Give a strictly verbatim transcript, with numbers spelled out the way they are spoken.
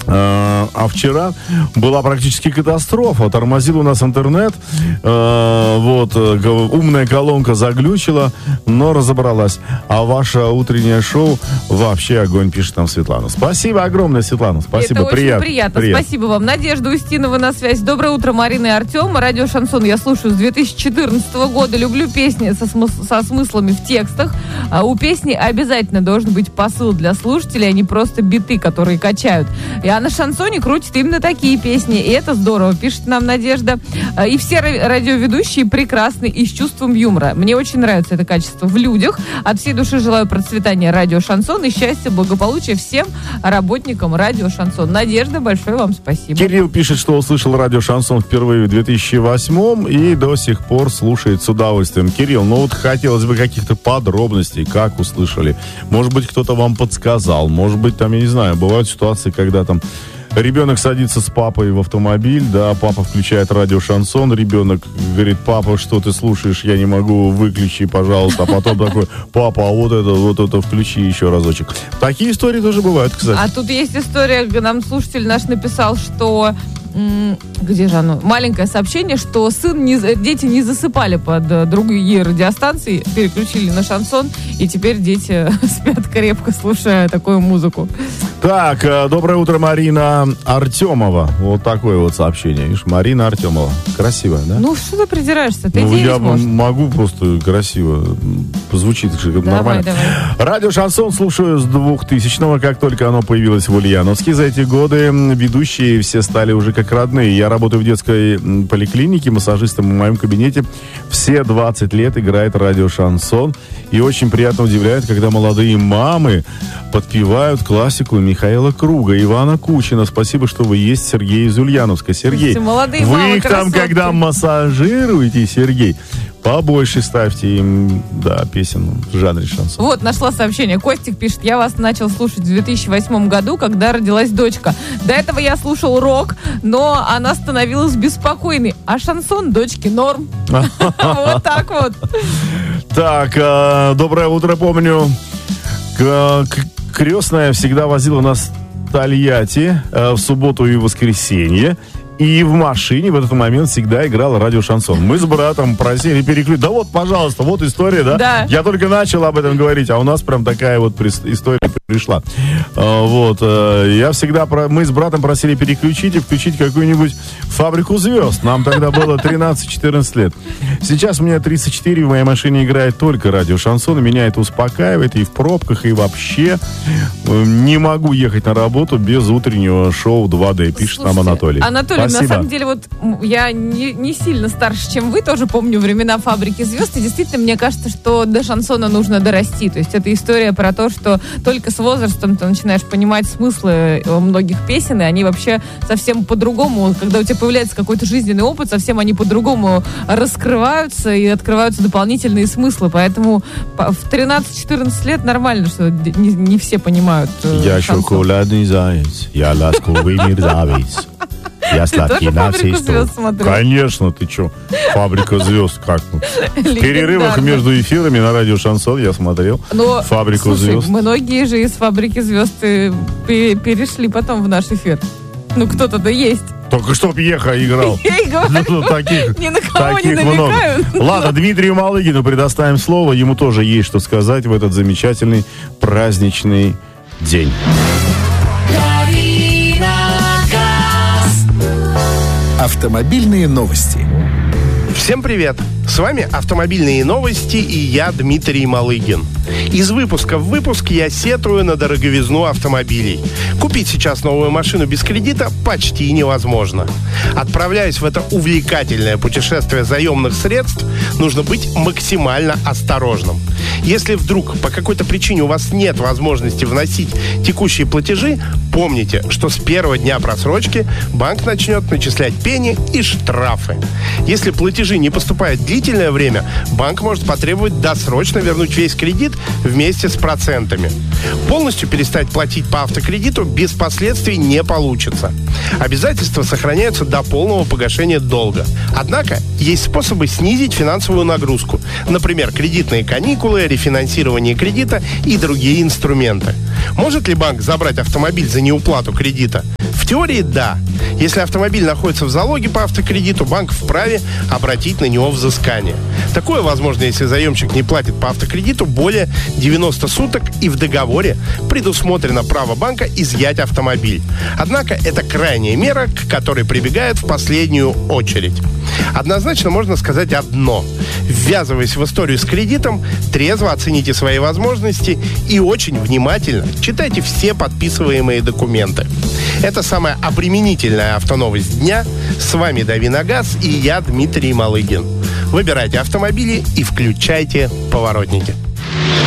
А вчера была практически катастрофа. Тормозил у нас интернет. Вот, умная колонка заглючила, но разобралась. А ваше утреннее шоу вообще огонь, пишет нам Светлана. Спасибо огромное, Светлана. Спасибо. Это приятно, очень приятно. приятно. Спасибо вам. Надежда Устинова на связь. Доброе утро, Марина и Артем. Радио Шансон я слушаю с две тысячи четырнадцатого года. Люблю песни со, смыс- со смыслами в текстах. А у песни обязательно должен быть посыл для слушателей, а не просто биты, которые качают. А на шансоне крутят именно такие песни. И это здорово, пишет нам Надежда. И все радиоведущие прекрасны и с чувством юмора. Мне очень нравится это качество в людях. От всей души желаю процветания радио Шансон и счастья, благополучия всем работникам радио Шансон. Надежда, большое вам спасибо. Кирилл пишет, что услышал радио Шансон впервые в две тысячи восьмом и до сих пор слушает с удовольствием. Кирилл, ну вот хотелось бы каких-то подробностей, как услышали. Может быть, кто-то вам подсказал. Может быть, там, я не знаю, бывают ситуации, когда там ребенок садится с папой в автомобиль, да, папа включает радио Шансон, ребенок говорит: папа, что ты слушаешь, я не могу, выключи, пожалуйста. А потом такой: папа, а вот это, вот это включи еще разочек. Такие истории тоже бывают, кстати. А тут есть история, нам слушатель наш написал, что... Где же оно? Маленькое сообщение, что сын не, дети не засыпали под другие радиостанции, переключили на Шансон, и теперь дети спят крепко, слушая такую музыку. Так, доброе утро, Марина Артемова. Вот такое вот сообщение. Видишь, Марина Артемова. Красивая, да? Ну, что ты придираешься? Ты ну, я можешь? могу просто красиво. Звучит давай, нормально. Давай. Радио Шансон слушаю с двухтысячного, как только оно появилось в Ульяновске. За эти годы ведущие все стали уже как родные. Я работаю в детской поликлинике, массажистом в моем кабинете. Все двадцать лет играет радио Шансон. И очень приятно удивляет, когда молодые мамы подпевают классику Михаила Круга, Ивана Кучина. Спасибо, что вы есть, Сергей из Ульяновска. Сергей, молодые вы мамы, их там, красотки. когда массажируете, Сергей, побольше ставьте им, да, песен в жанре шансон. Вот, нашла сообщение. Костик пишет: я вас начал слушать в две тысячи восьмом году, когда родилась дочка. До этого я слушал рок, но она становилась беспокойной. А шансон дочки норм. Вот так вот. Так, доброе утро, помню. Крестная всегда возила нас в Тольятти в субботу и воскресенье. И в машине в этот момент всегда играл радио Шансон. Мы с братом просили переключить. Да вот, пожалуйста, вот история, да? Да. Я только начал об этом говорить, а у нас прям такая вот история пришла. А, вот. Я всегда... Про... Мы с братом просили переключить и включить какую-нибудь «Фабрику звезд». Нам тогда было тринадцать-четырнадцать лет. Сейчас мне тридцать четыре, в моей машине играет только радио Шансон. И меня это успокаивает и в пробках, и вообще. Не могу ехать на работу без утреннего шоу два дэ, пишет Слушайте, нам Анатолий. Анатолий, Спасибо. на самом деле, вот я не, не сильно старше, чем вы, тоже помню времена «Фабрики звезд», и действительно, мне кажется, что до шансона нужно дорасти. То есть это история про то, что только с возрастом ты начинаешь понимать смыслы многих песен, и они вообще совсем по-другому, когда у тебя появляется какой-то жизненный опыт, совсем они по-другому раскрываются и открываются дополнительные смыслы. Поэтому в тринадцать-четырнадцать лет нормально, что не, не все понимают Я шансон. шоколадный заяц, я ласковый мерзавец. Я сладкий на все сто. Конечно, ты что? «Фабрика звезд», как? В перерывах между эфирами на радио Шансон я смотрел Но, «Фабрику слушай, звезд». Многие же из «Фабрики звезд» перешли потом в наш эфир. Ну, кто-то-то есть. Только чтоб Еха играл. Я и говорю, Ну, таких, ни на кого не таких много. намекаю. Ладно, Дмитрию Малыгину предоставим слово. Ему тоже есть что сказать в этот замечательный праздничный день. Автомобильные новости. Всем привет! С вами «Автомобильные новости» и я, Дмитрий Малыгин. Из выпуска в выпуск я сетую на дороговизну автомобилей. Купить сейчас новую машину без кредита почти невозможно. Отправляясь в это увлекательное путешествие заемных средств, нужно быть максимально осторожным. Если вдруг по какой-то причине у вас нет возможности вносить текущие платежи, помните, что с первого дня просрочки банк начнет начислять пени и штрафы. Если платежи не поступают длительное время, банк может потребовать досрочно вернуть весь кредит вместе с процентами. Полностью перестать платить по автокредиту без последствий не получится. Обязательства сохраняются до полного погашения долга. Однако есть способы снизить финансовую нагрузку. Например, кредитные каникулы, рефинансирование кредита и другие инструменты. Может ли банк забрать автомобиль за неуплату кредита? В теории, да. Если автомобиль находится в залоге по автокредиту, банк вправе обратить на него взыскание. Такое возможно, если заемщик не платит по автокредиту более девяноста суток, и в договоре предусмотрено право банка изъять автомобиль. Однако это крайняя мера, к которой прибегают в последнюю очередь. Однозначно можно сказать одно. Ввязываясь в историю с кредитом, трезво оцените свои возможности и очень внимательно читайте все подписываемые документы. Это самая обременительная автоновость дня. С вами Дави на газ и я, Дмитрий Малыгин. Выбирайте автомобили и включайте поворотники.